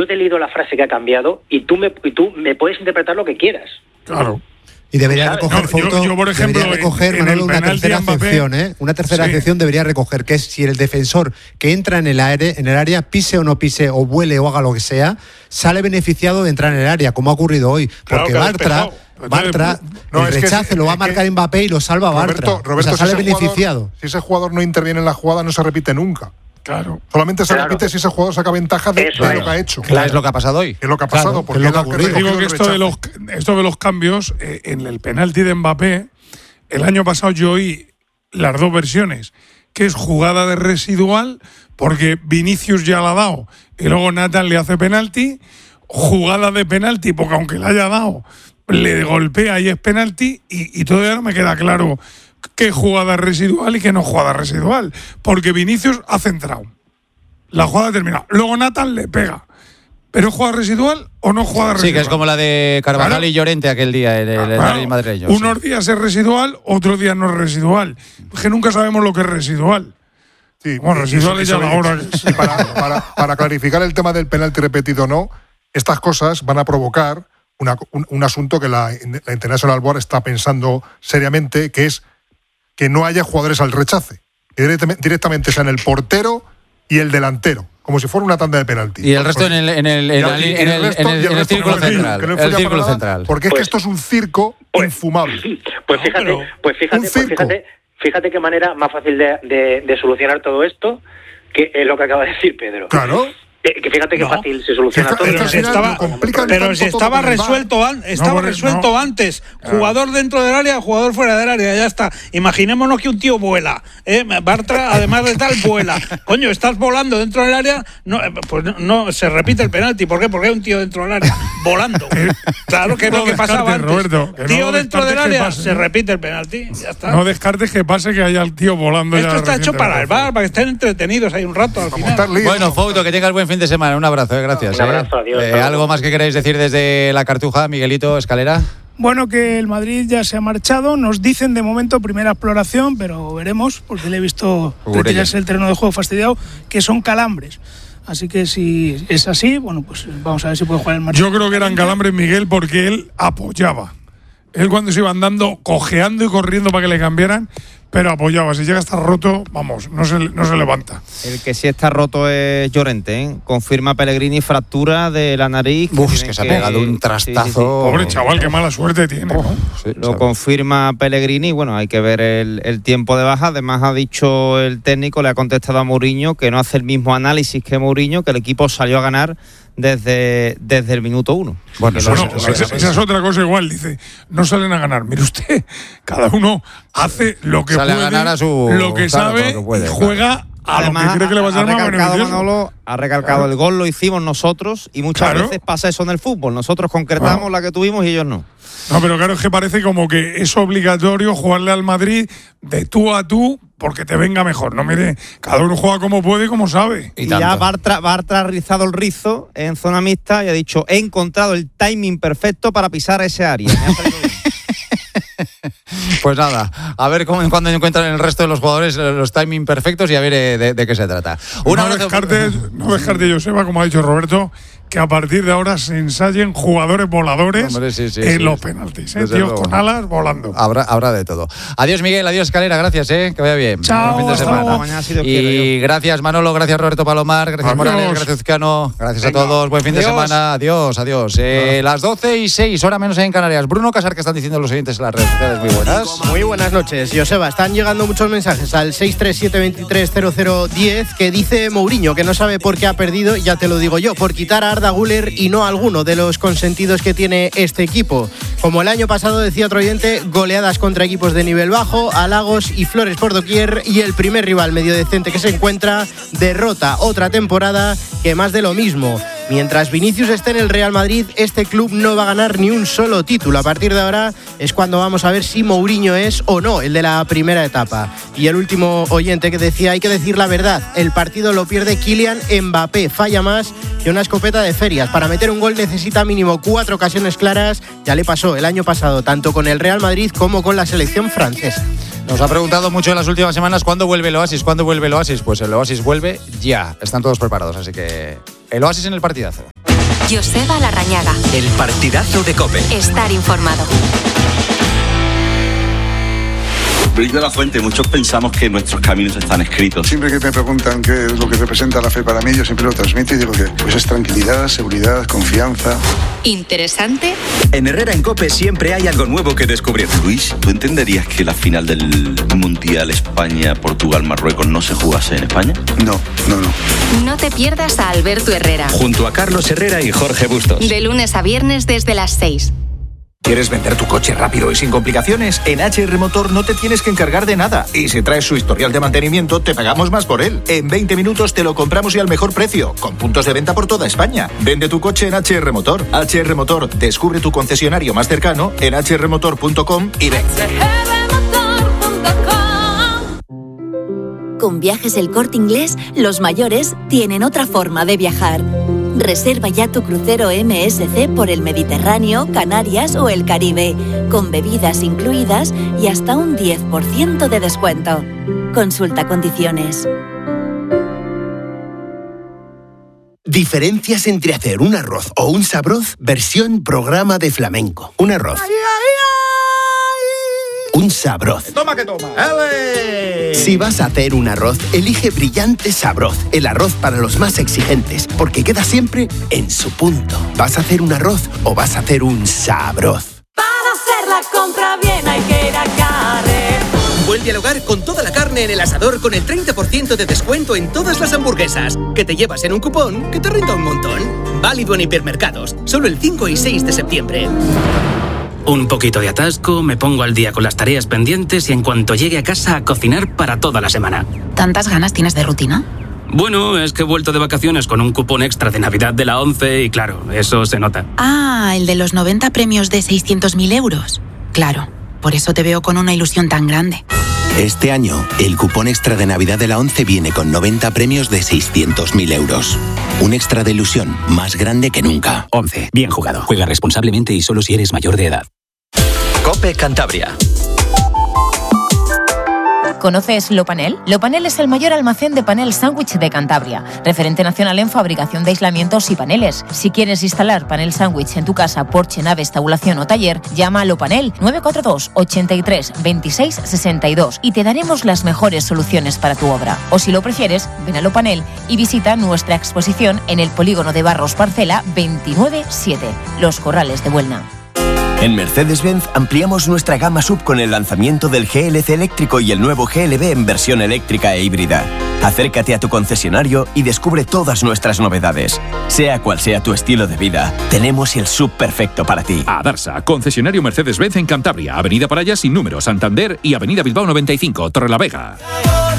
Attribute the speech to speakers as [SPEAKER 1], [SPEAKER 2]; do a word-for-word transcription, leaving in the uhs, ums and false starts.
[SPEAKER 1] yo te he leído la frase que ha cambiado y tú me, y tú me puedes interpretar lo que quieras.
[SPEAKER 2] Claro.
[SPEAKER 3] Y debería recoger,
[SPEAKER 2] no,
[SPEAKER 3] foto,
[SPEAKER 2] yo, yo, por ejemplo,
[SPEAKER 3] debería recoger,
[SPEAKER 2] en,
[SPEAKER 3] Manolo,
[SPEAKER 2] en
[SPEAKER 3] una tercera acepción, ¿eh? Una tercera
[SPEAKER 2] sí.
[SPEAKER 3] acepción debería recoger, que es si el defensor que entra en el, aire, en el área, pise o no pise, o vuele o haga lo que sea, sale beneficiado de entrar en el área, como ha ocurrido hoy. Porque
[SPEAKER 2] claro,
[SPEAKER 3] Bartra, Bartra
[SPEAKER 4] no,
[SPEAKER 3] el
[SPEAKER 4] es
[SPEAKER 3] rechace
[SPEAKER 4] que,
[SPEAKER 3] lo va a
[SPEAKER 4] es
[SPEAKER 3] marcar
[SPEAKER 4] que,
[SPEAKER 3] Mbappé y lo salva
[SPEAKER 4] Roberto,
[SPEAKER 3] Bartra.
[SPEAKER 4] Roberto,
[SPEAKER 3] o sea, sale
[SPEAKER 4] si
[SPEAKER 3] beneficiado.
[SPEAKER 4] Jugador, si ese jugador no interviene en la jugada, no se repite nunca.
[SPEAKER 2] Claro.
[SPEAKER 4] Solamente se
[SPEAKER 1] claro.
[SPEAKER 4] repite si ese jugador saca ventaja de,
[SPEAKER 1] Eso
[SPEAKER 4] de
[SPEAKER 1] es.
[SPEAKER 4] lo que ha hecho.
[SPEAKER 5] Claro, es lo que ha pasado hoy.
[SPEAKER 4] Es lo que ha pasado.
[SPEAKER 3] Claro,
[SPEAKER 4] porque
[SPEAKER 3] es lo que ha
[SPEAKER 4] él
[SPEAKER 3] ocurrido.
[SPEAKER 2] Digo que
[SPEAKER 4] el
[SPEAKER 2] esto de, los, esto de los cambios, eh, en el penalti de Mbappé, el año pasado yo oí las dos versiones, que es jugada de residual, porque Vinicius ya la ha dado, y luego Nathan le hace penalti, jugada de penalti, porque aunque la haya dado, le golpea y es penalti, y, y todavía no me queda claro qué jugada residual y qué no jugada residual, porque Vinicius ha centrado. La jugada termina. Luego Nathan le pega. ¿Pero es jugada residual o no jugada residual?
[SPEAKER 5] Sí, que es como la de Carvajal
[SPEAKER 2] Claro.
[SPEAKER 5] y Llorente aquel día, el, el,
[SPEAKER 2] Claro.
[SPEAKER 5] el madrileño.
[SPEAKER 2] Unos
[SPEAKER 5] sí.
[SPEAKER 2] días es residual, otros días no es residual. Es que nunca sabemos lo que es residual.
[SPEAKER 4] Sí,
[SPEAKER 2] Bueno, residual es ya la hora.
[SPEAKER 4] Y para, para, para clarificar el tema del penalti repetido o no, estas cosas van a provocar una, un, un asunto que la, la International Board está pensando seriamente, que es que no haya jugadores al rechace. Que directamente, directamente sean el portero y el delantero, como si fuera una tanda de penalti.
[SPEAKER 5] Y el resto en el, en el, en el, en el, en el, en el círculo central.
[SPEAKER 4] Que no
[SPEAKER 5] El
[SPEAKER 4] influya
[SPEAKER 5] círculo
[SPEAKER 4] para nada,
[SPEAKER 5] central.
[SPEAKER 4] porque es
[SPEAKER 1] Pues-
[SPEAKER 4] que esto es un circo
[SPEAKER 1] pues-
[SPEAKER 4] infumable.
[SPEAKER 1] Pues
[SPEAKER 2] No,
[SPEAKER 1] fíjate,
[SPEAKER 2] pero
[SPEAKER 1] pues fíjate,
[SPEAKER 4] un
[SPEAKER 1] pues
[SPEAKER 4] circo.
[SPEAKER 1] fíjate, fíjate qué manera más fácil de, de, de solucionar todo esto, que es lo que acaba de decir Pedro.
[SPEAKER 4] Claro.
[SPEAKER 1] Eh, que fíjate qué
[SPEAKER 6] No.
[SPEAKER 1] fácil se soluciona
[SPEAKER 4] Esta-
[SPEAKER 1] todo.
[SPEAKER 4] esta
[SPEAKER 6] Pero si
[SPEAKER 4] al final
[SPEAKER 6] estaba,
[SPEAKER 4] lo complican
[SPEAKER 6] pero
[SPEAKER 4] tanto
[SPEAKER 6] si
[SPEAKER 4] todo
[SPEAKER 6] estaba
[SPEAKER 4] con el V A R.
[SPEAKER 6] resuelto, an- estaba
[SPEAKER 2] No,
[SPEAKER 6] resuelto
[SPEAKER 2] no.
[SPEAKER 6] antes. Jugador dentro del área, jugador fuera del área, ya está. Imaginémonos que un tío vuela. ¿eh? Bartra, además de tal, vuela. Coño, estás volando dentro del área, no, eh, pues no, no, se repite el penalti. ¿Por qué? Porque hay un tío dentro del área volando. Claro que es
[SPEAKER 2] No
[SPEAKER 6] lo que pasaba
[SPEAKER 2] descartes,
[SPEAKER 6] antes.
[SPEAKER 2] Roberto, que no
[SPEAKER 6] tío dentro
[SPEAKER 2] descartes
[SPEAKER 6] del
[SPEAKER 2] que
[SPEAKER 6] área,
[SPEAKER 2] pase,
[SPEAKER 6] se
[SPEAKER 2] ¿no?
[SPEAKER 6] repite el penalti. Ya está.
[SPEAKER 2] No descartes que pase que haya el tío volando.
[SPEAKER 6] Esto
[SPEAKER 2] ya
[SPEAKER 6] está hecho para el V A R, para que estén entretenidos ahí un rato al
[SPEAKER 4] Para
[SPEAKER 6] final.
[SPEAKER 4] montar líos.
[SPEAKER 5] Bueno, Fouto, que tengas buen fin de semana. Un abrazo, eh, gracias.
[SPEAKER 1] Un abrazo,
[SPEAKER 5] eh.
[SPEAKER 1] adiós,
[SPEAKER 5] Eh,
[SPEAKER 1] hasta luego.
[SPEAKER 5] ¿Algo más que queráis decir desde la Cartuja, Miguelito Escalera?
[SPEAKER 7] Bueno, que el Madrid ya se ha marchado. Nos dicen de momento primera exploración, pero veremos, porque le he visto
[SPEAKER 5] Urella.
[SPEAKER 7] retirarse el terreno de juego fastidiado, que son calambres. Así que si es así, bueno, pues vamos a ver si puede jugar el Madrid.
[SPEAKER 2] Yo creo que eran calambres, Miguel, porque él apoyaba. Él cuando se iba andando, cojeando y corriendo para que le cambiaran, pero apoyaba. Si llega a estar roto, vamos, no se, no se levanta.
[SPEAKER 8] El que sí está roto es Llorente, ¿eh? Confirma Pellegrini fractura de la nariz.
[SPEAKER 5] Uf, es
[SPEAKER 8] tiene
[SPEAKER 5] que se ha pegado un
[SPEAKER 8] sí, sí, sí.
[SPEAKER 5] trastazo.
[SPEAKER 2] Pobre chaval, qué mala suerte tiene, ¿no?
[SPEAKER 5] Sí,
[SPEAKER 8] Lo
[SPEAKER 5] sabe.
[SPEAKER 8] confirma Pellegrini, bueno, hay que ver el, el tiempo de baja. Además ha dicho el técnico, le ha contestado a Mourinho que no hace el mismo análisis que Mourinho, que el equipo salió a ganar desde, desde el minuto uno.
[SPEAKER 5] Bueno, eso,
[SPEAKER 2] Bueno,
[SPEAKER 5] eso- eso-
[SPEAKER 2] esa, esa es otra cosa igual, dice, no salen a ganar. Mire usted, cada uno hace lo que
[SPEAKER 5] Sale a
[SPEAKER 2] puede,
[SPEAKER 5] ganar a su-
[SPEAKER 2] lo que
[SPEAKER 5] claro,
[SPEAKER 2] sabe
[SPEAKER 5] lo que puede,
[SPEAKER 2] y juega a
[SPEAKER 8] Además,
[SPEAKER 2] lo que cree que le va a
[SPEAKER 8] ha
[SPEAKER 2] ser más
[SPEAKER 8] recalcado,
[SPEAKER 2] beneficioso.
[SPEAKER 8] Manolo, ha recalcado
[SPEAKER 2] Claro.
[SPEAKER 8] el gol lo hicimos nosotros y muchas
[SPEAKER 2] Claro.
[SPEAKER 8] veces pasa eso en el fútbol. Nosotros concretamos
[SPEAKER 2] Claro.
[SPEAKER 8] la que tuvimos y ellos no.
[SPEAKER 2] No, pero claro, es que parece como que es obligatorio jugarle al Madrid de tú a tú porque te venga mejor. No, mire, cada uno juega como puede y como sabe.
[SPEAKER 5] Y
[SPEAKER 8] Y,
[SPEAKER 5] tanto.
[SPEAKER 8] ya Bartra, Bartra ha rizado el rizo en zona mixta y ha dicho, he encontrado el timing perfecto para pisar ese área. Me ha salido bien.
[SPEAKER 5] Pues nada, a ver cómo, cuando encuentran el resto de los jugadores eh, los timing perfectos y a ver eh, de, de qué se trata. Un
[SPEAKER 2] no
[SPEAKER 5] abrazo-
[SPEAKER 2] descartes, no descartes, Joseba, como ha dicho Roberto, que a partir de ahora se ensayen jugadores voladores
[SPEAKER 5] Hombre, sí, sí,
[SPEAKER 2] en
[SPEAKER 5] sí.
[SPEAKER 2] los penaltis. ¿eh?
[SPEAKER 5] Desde
[SPEAKER 2] Tíos
[SPEAKER 5] luego.
[SPEAKER 2] con alas volando.
[SPEAKER 5] Habrá, habrá de todo. Adiós, Miguel, adiós, Escalera, gracias, eh, que vaya bien.
[SPEAKER 7] Chao,
[SPEAKER 5] Buen fin de
[SPEAKER 7] hasta
[SPEAKER 5] semana.
[SPEAKER 7] luego.
[SPEAKER 8] Mañana, si Dios
[SPEAKER 5] Y
[SPEAKER 8] quiere,
[SPEAKER 5] gracias, Manolo, gracias, Roberto Palomar, gracias,
[SPEAKER 2] Adiós.
[SPEAKER 5] Morales, gracias, Zuzcano, gracias
[SPEAKER 4] Venga.
[SPEAKER 5] a todos, buen fin de
[SPEAKER 8] Adiós.
[SPEAKER 5] semana, adiós, adiós. Eh, las doce y seis, hora menos en Canarias. Bruno Casar, que están diciendo los oyentes en las redes sociales, muy buenas.
[SPEAKER 9] Muy buenas noches, Joseba. Están llegando muchos mensajes al seis tres siete dos tres cero cero uno cero que dice Mourinho que no sabe por qué ha perdido, y ya te lo digo yo, por quitar a Arda Güler y no a alguno de los consentidos que tiene este equipo. Como el año pasado, decía otro oyente, goleadas contra equipos de nivel bajo, halagos y flores por doquier, y el primer rival medio decente que se encuentra, derrota. Otra temporada que más de lo mismo. Mientras Vinicius esté en el Real Madrid, este club no va a ganar ni un solo título. A partir de ahora es cuando vamos a ver si Mourinho es o no el de la primera etapa. Y el último oyente que decía, hay que decir la verdad, el partido lo pierde Kylian Mbappé, falla más que una escopeta de ferias. Para meter un gol necesita mínimo cuatro ocasiones claras, ya le pasó el año pasado, tanto con el Real Madrid como con la selección francesa.
[SPEAKER 5] Nos ha preguntado mucho en las últimas semanas cuándo vuelve el Oasis, cuándo vuelve el Oasis. Pues el Oasis vuelve ya, están todos preparados, así que el Oasis en el partidazo.
[SPEAKER 10] Joseba Larrañaga.
[SPEAKER 11] El partidazo de COPE.
[SPEAKER 10] Estar informado.
[SPEAKER 12] Luis de la Fuente, muchos pensamos que nuestros caminos están escritos.
[SPEAKER 13] Siempre que me preguntan qué es lo que representa la fe para mí, yo siempre lo transmito y digo que pues es tranquilidad, seguridad, confianza.
[SPEAKER 10] Interesante.
[SPEAKER 11] En Herrera en COPE siempre hay algo nuevo que descubrir.
[SPEAKER 12] Luis, ¿tú entenderías que la final del Mundial España-Portugal-Marruecos no se jugase en España?
[SPEAKER 13] No, no, no.
[SPEAKER 10] No te pierdas a Alberto Herrera.
[SPEAKER 11] Junto a Carlos Herrera y Jorge Bustos.
[SPEAKER 10] De lunes a viernes desde las seis.
[SPEAKER 11] ¿Quieres vender tu coche rápido y sin complicaciones? En H R Motor no te tienes que encargar de nada. Y si traes su historial de mantenimiento, te pagamos más por él. En veinte minutos te lo compramos y al mejor precio, con puntos de venta por toda España. Vende tu coche en H R Motor. H R Motor, descubre tu concesionario más cercano en h r motor punto com y ven.
[SPEAKER 14] Con Viajes El Corte Inglés, los mayores tienen otra forma de viajar. Reserva ya tu crucero M S C por el Mediterráneo, Canarias o el Caribe, con bebidas incluidas y hasta un diez por ciento de descuento. Consulta condiciones.
[SPEAKER 15] Diferencias entre hacer un arroz o un sabroz, versión programa de flamenco. Un arroz. Un sabroz.
[SPEAKER 11] Toma que toma. ¡Ele!
[SPEAKER 15] Si vas a hacer un arroz, elige Brillante Sabroz, el arroz para los más exigentes, porque queda siempre en su punto. ¿Vas a hacer un arroz o vas a hacer un sabroz?
[SPEAKER 16] Para hacer la compra bien hay que ir a Carrefour.
[SPEAKER 17] Vuelve al hogar con toda la carne en el asador con el treinta por ciento de descuento en todas las hamburguesas, que te llevas en un cupón que te renta un montón. Válido en hipermercados, solo el cinco y seis de septiembre.
[SPEAKER 18] Un poquito de atasco, me pongo al día con las tareas pendientes y en cuanto llegue a casa a cocinar para toda la semana.
[SPEAKER 19] ¿Tantas ganas tienes de rutina?
[SPEAKER 18] Bueno, es que he vuelto de vacaciones con un cupón extra de Navidad de la ONCE y claro, eso se nota.
[SPEAKER 19] Ah, el de los noventa premios de seiscientos mil euros. Claro, por eso te veo con una ilusión tan grande.
[SPEAKER 20] Este año, el cupón extra de Navidad de la ONCE viene con noventa premios de seiscientos mil euros. Un extra de ilusión más grande que nunca.
[SPEAKER 18] ONCE, bien jugado. Juega responsablemente y solo si eres mayor de edad.
[SPEAKER 11] COPE Cantabria.
[SPEAKER 21] ¿Conoces Lopanel? Lopanel es el mayor almacén de panel sándwich de Cantabria, referente nacional en fabricación de aislamientos y paneles. Si quieres instalar panel sándwich en tu casa, porche, nave, estabulación o taller, llama a Lopanel nueve cuatro dos, ochenta y tres, veintiséis, sesenta y dos y te daremos las mejores soluciones para tu obra. O si lo prefieres, ven a Lopanel y visita nuestra exposición en el polígono de Barros Parcela veintinueve siete, Los Corrales de Buelna.
[SPEAKER 22] En Mercedes-Benz ampliamos nuestra gama sub con el lanzamiento del G L C eléctrico y el nuevo G L B en versión eléctrica e híbrida. Acércate a tu concesionario y descubre todas nuestras novedades. Sea cual sea tu estilo de vida, tenemos el sub perfecto para ti.
[SPEAKER 23] Adarsa, concesionario Mercedes-Benz en Cantabria, Avenida Paraya sin número, Santander y Avenida Bilbao noventa y cinco, Torrelavega.